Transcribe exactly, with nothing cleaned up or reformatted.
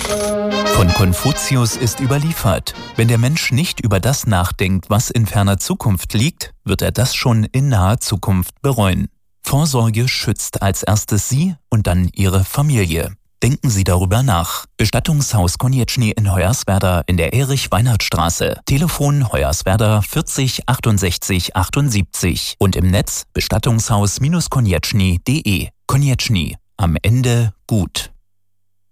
Von Konfuzius ist überliefert: Wenn der Mensch nicht über das nachdenkt, was in ferner Zukunft liegt, wird er das schon in naher Zukunft bereuen. Vorsorge schützt als erstes Sie und dann Ihre Familie. Denken Sie darüber nach. Bestattungshaus Konieczny in Hoyerswerda in der Erich-Weinert-Straße. Telefon Hoyerswerda vierzig achtundsechzig achtundsiebzig und im Netz bestattungshaus Bindestrich konieczny punkt de. Konieczny. Am Ende gut.